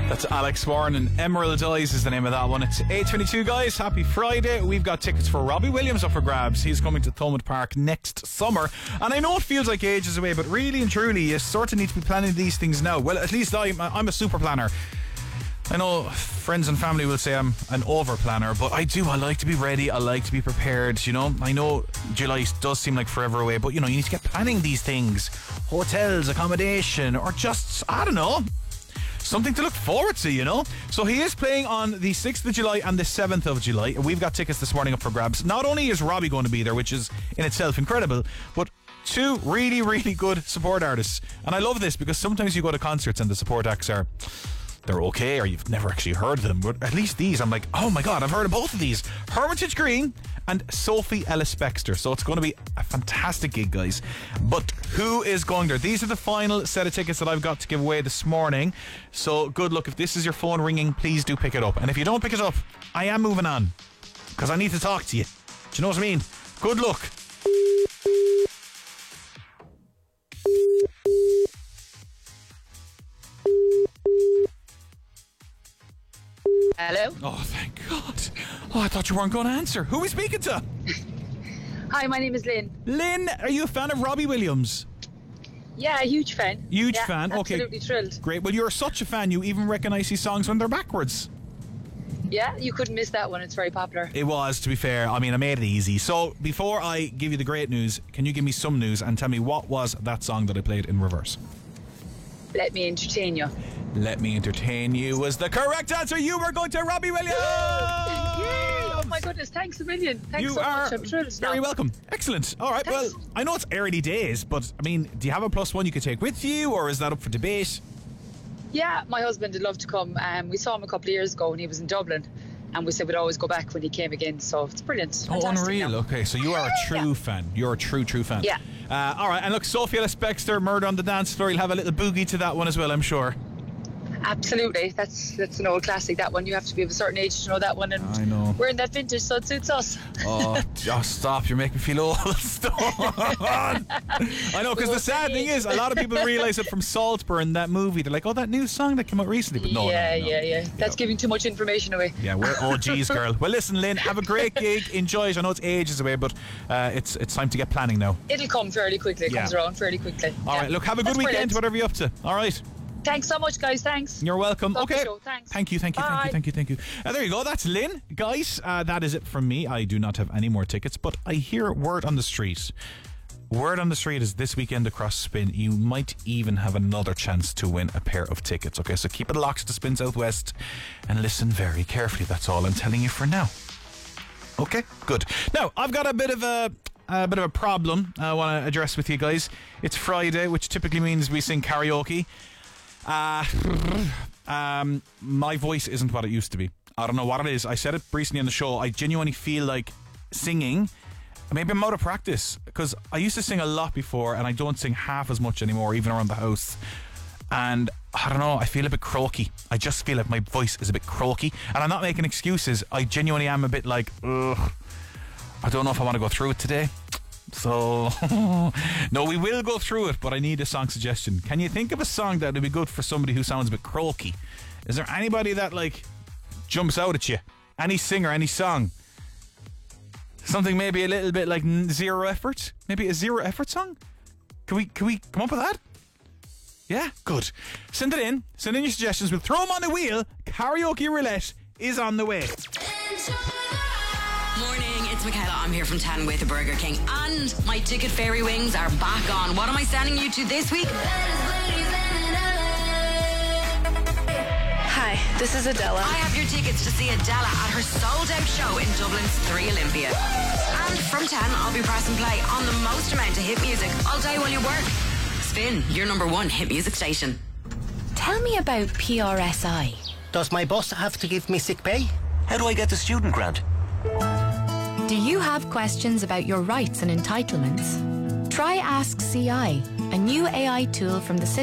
That's Alex Warren and Emerald Eyes is the name of that one. It's 8:22, guys. Happy Friday. We've got tickets for Robbie Williams up for grabs. He's coming to Thomond Park next summer. And I know it feels like ages away, but really and truly, you sort of need to be planning these things now. Well, at least I'm a super planner. I know friends and family will say I'm an over planner, but I like to be ready. I like to be prepared, you know. I know July does seem like forever away, but you know, you need to get planning these things. Hotels, accommodation, or just, I don't know, something to look forward to, you know. So he is playing on the 6th of July and the 7th of July. We've got tickets this morning up for grabs. Not only is Robbie going to be there, which is in itself incredible, but two really, really good support artists. And I love this because sometimes you go to concerts and the support acts they're okay, or you've never actually heard of them, but at least these, I'm like, oh my god, I've heard of both of these. Hermitage Green and Sophie Ellis-Bextor. So it's going to be a fantastic gig, guys. But who is going there? These are the final set of tickets that I've got to give away this morning. So good luck. If this is your phone ringing, please do pick it up. And if you don't pick it up, I am moving on, because I need to talk to you. Do you know what I mean? Good luck. Hello? Oh, thank God. Oh, I thought you weren't going to answer. Who are we speaking to? Hi, my name is Lynn. Lynn, are you a fan of Robbie Williams? Yeah, a huge fan. Huge fan? Okay. Absolutely thrilled. Great. Well, you're such a fan, you even recognise his songs when they're backwards. Yeah, you couldn't miss that one. It's very popular. It was, to be fair. I mean, I made it easy. So, before I give you the great news, can you give me some news and tell me what was that song that I played in reverse? Let Me Entertain You. Let Me Entertain You was the correct answer. You were going to Robbie Williams! Yay! Oh my goodness, thanks a million. Thanks so much. I'm thrilled. Very welcome. Excellent. All right, Thanks. well, I know it's early days, but I mean, do you have a +1 you could take with you, or is that up for debate? Yeah, my husband would love to come. We saw him a couple of years ago when he was in Dublin, and we said we'd always go back when he came again, so it's brilliant. Oh, Fantastic, unreal. yeah. Okay, so you are a true fan. You're a true fan. Yeah. All right, and look, Sophie Ellis-Bextor, Murder on the Dance Floor. You'll have a little boogie to that one as well, I'm sure. Absolutely. That's an old classic, that one. You have to be of a certain age to know that one, and I know. we're in that vintage, so it suits us. Oh, just stop. You're making me feel old. Stop. I know, because the sad thing is, a lot of people realise it from Saltburn, that movie. They're like, oh, that new song that came out recently. But no. Yeah. That's giving too much information away. Yeah, we're OGs, girl. Well, listen, Lynn, have a great gig. Enjoy it. I know it's ages away, but it's time to get planning now. It'll come fairly quickly. It comes around fairly quickly. All right, look, have a good weekend, whatever you're up to. All right. Thanks so much, guys. Thanks. You're welcome. Love Okay. the show. Thanks. Thank you. Bye. There you go. That's Lynn. Guys, that is it from me. I do not have any more tickets, but I hear word on the street. Word on the street is this weekend across Spin, you might even have another chance to win a pair of tickets. Okay, so keep it locked to Spin Southwest and listen very carefully. That's all I'm telling you for now. Okay, good. Now, I've got a bit of a problem I want to address with you guys. It's Friday, which typically means we sing karaoke. My voice isn't what it used to be. I don't know what it is. I said it recently on the show. I genuinely feel like singing. Maybe I'm out of practice, because I used to sing a lot before and I don't sing half as much anymore, even around the house. And I don't know, I feel a bit croaky. I just feel like my voice is a bit croaky. And I'm not making excuses. I genuinely am a bit like, ugh, I don't know if I want to go through it today. So, no, we will go through it, but I need a song suggestion. Can you think of a song that would be good for somebody who sounds a bit croaky? Is there anybody that, like, jumps out at you? Any singer, any song? Something maybe a little bit like Zero Effort? Maybe a Zero Effort song? Can we come up with that? Yeah? Good. Send it in. Send in your suggestions. We'll throw them on the wheel. Karaoke Roulette is on the way. Morning, it's Michaela. I'm here from 10 with the Burger King, and my ticket fairy wings are back on. What am I sending you to this week? Hi, this is Adela. I have your tickets to see Adela at her sold-out show in Dublin's 3 Olympia. And from 10, I'll be pressing play on the most amount of hit music all day while you work. Spin, your #1 hit music station. Tell me about PRSI. Does my boss have to give me sick pay? How do I get the student grant? Do you have questions about your rights and entitlements? Try Ask CI, a new AI tool from the City